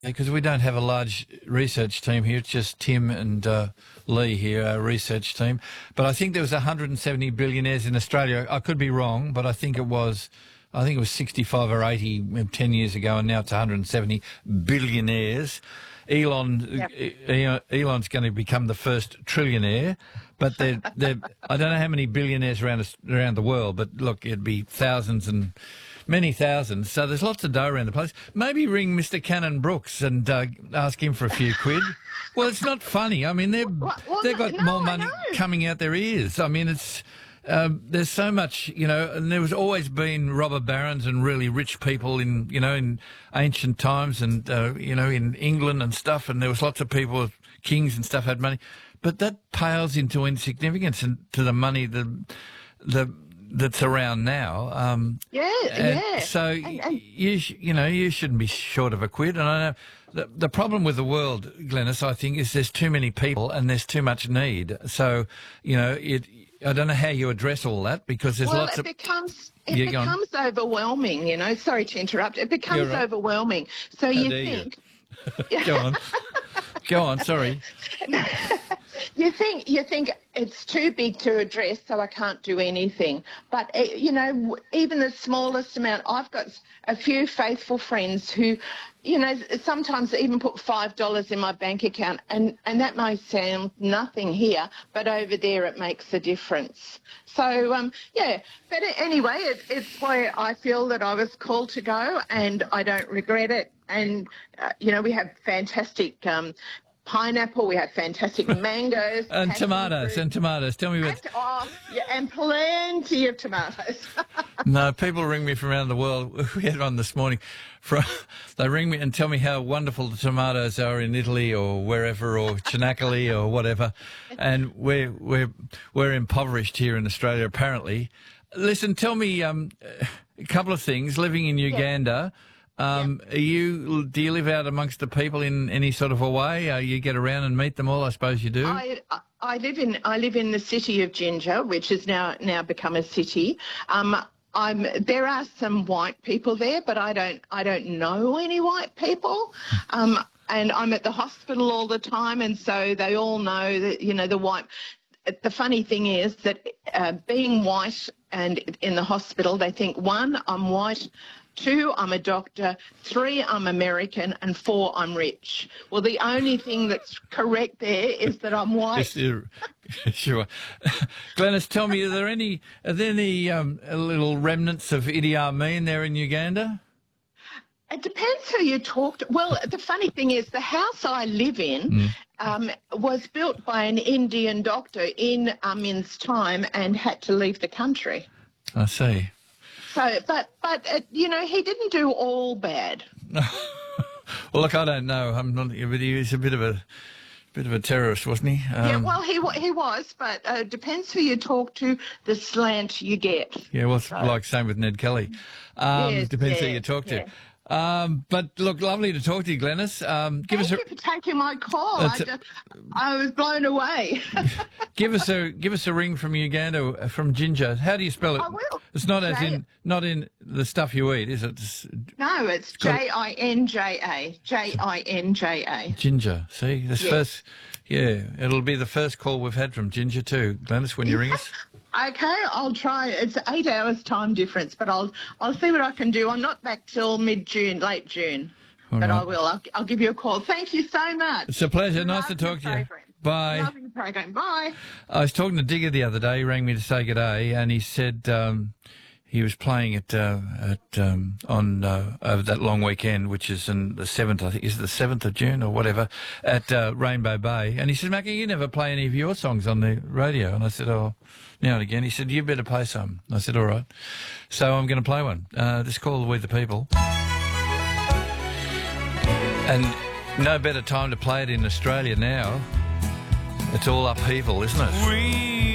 Because we don't have a large research team here. It's just Tim and Lee here, our research team. But I think there was 170 billionaires in Australia. I could be wrong, but I think it was 65 or 80 10 years ago, and now it's 170 billionaires. Elon's going to become the first trillionaire, but I don't know how many billionaires around the world, but look, it'd be thousands and many thousands. So there's lots of dough around the place. Maybe ring Mr. Cannon Brooks and ask him for a few quid. Well, it's not funny. I mean, they've got more money coming out their ears. I mean, it's there's so much, and there was always been robber barons and really rich people in ancient times and, in England and stuff, and there was lots of people, kings and stuff had money. But that pales into insignificance and to the money that's around now. So you shouldn't be short of a quid. And I know the problem with the world, Glenys, I think, is there's too many people and there's too much need. So I don't know how you address all that because there's lots of. It becomes overwhelming. Sorry to interrupt. It becomes overwhelming. So you think. Go on. Sorry. You think it's too big to address, so I can't do anything. But even the smallest amount. I've got a few faithful friends who, sometimes even put $5 in my bank account, and that may sound nothing here, but over there it makes a difference. So But anyway, it's where I feel that I was called to go, and I don't regret it. And we have fantastic. Pineapple, we have fantastic mangoes. And tomatoes. Tell me about... And plenty of tomatoes. No, people ring me from around the world. We had one this morning. They ring me and tell me how wonderful the tomatoes are in Italy or wherever, or Chinacoli or whatever. And we're impoverished here in Australia, apparently. Listen, tell me a couple of things. Living in Uganda... Do you live out amongst the people in any sort of a way? You get around and meet them all, I suppose you do? I live in the city of Jinja, which has now become a city. There are some white people there, but I don't know any white people. And I'm at the hospital all the time, and so they all know that the white. The funny thing is that being white and in the hospital, they think 1, I'm white. 2, I'm a doctor. 3, I'm American. And 4, I'm rich. Well, the only thing that's correct there is that I'm white. Sure. Glenys, tell me, are there any little remnants of Idi Amin there in Uganda? It depends who you talk to. Well, the funny thing is the house I live in was built by an Indian doctor in Amin's time and had to leave the country. I see. So, but he didn't do all bad. Well, look, I don't know. I'm not. But he was a bit of a terrorist, wasn't he? Well, he was. But depends who you talk to, the slant you get. Yeah, well, it's like same with Ned Kelly. Depends who you talk to. But look, lovely to talk to you, Glenys. Thank you for taking my call. I was blown away. Give us a ring from Uganda, from Jinja. How do you spell it? I will. It's not not in the stuff you eat, is it? No, it's Jinja. Jinja. Jinja. See, this first. Yeah, it'll be the first call we've had from Jinja too, Glenys, when you ring us. Okay, I'll try. It's 8 hours time difference, but I'll see what I can do. I'm not back till mid-June, late June, but I will. I'll give you a call. Thank you so much. It's a pleasure. Nice to talk to you. Bye. Loving the program. Bye. I was talking to Digger the other day. He rang me to say good day, and he said he was playing over that long weekend, which is in the 7th, I think, is it the 7th of June or whatever, at Rainbow Bay. And he said, Mackie, you never play any of your songs on the radio. And I said, oh, now and again. He said, you better play some. I said, all right. So I'm going to play one. This called We the People. And no better time to play it in Australia now. It's all upheaval, isn't it?